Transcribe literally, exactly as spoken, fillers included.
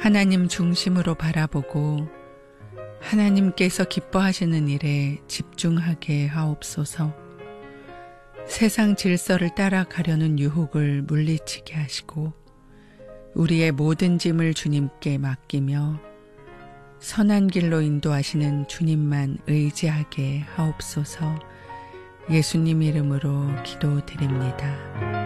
하나님 중심으로 바라보고 하나님께서 기뻐하시는 일에 집중하게 하옵소서. 세상 질서를 따라가려는 유혹을 물리치게 하시고 우리의 모든 짐을 주님께 맡기며 선한 길로 인도하시는 주님만 의지하게 하옵소서. 예수님 이름으로 기도드립니다.